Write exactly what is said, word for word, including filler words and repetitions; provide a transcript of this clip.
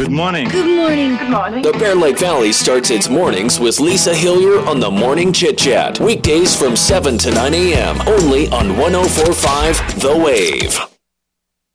Good morning. Good morning. Good morning. The Bear Lake Valley starts its mornings with Lisa Hillier on the Morning Chit Chat. Weekdays from seven to nine a.m. only on one oh four point five The Wave.